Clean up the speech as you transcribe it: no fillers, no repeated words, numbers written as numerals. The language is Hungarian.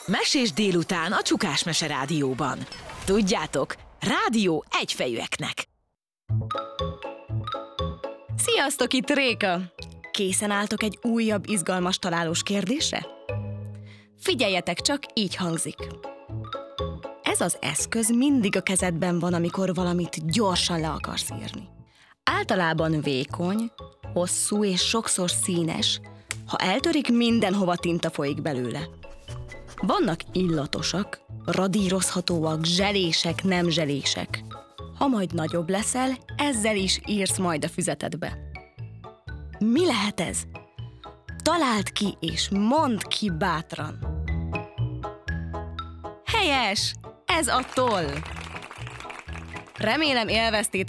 Mesés délután a Csukás Mese Rádióban. Tudjátok, rádió egyfejűeknek. Sziasztok, itt Réka! Készen álltok egy újabb izgalmas találós kérdésre? Figyeljetek csak, így hangzik. Ez az eszköz mindig a kezedben van, amikor valamit gyorsan le akarsz írni. Általában vékony, hosszú és sokszor színes, ha eltörik, mindenhova tinta folyik belőle. Vannak illatosak, radírozhatóak, zselések, nem zselések. Ha majd nagyobb leszel, ezzel is írsz majd a füzetedbe. Mi lehet ez? Találd ki és mondd ki bátran. Helyes! Ez a toll! Remélem élveztétek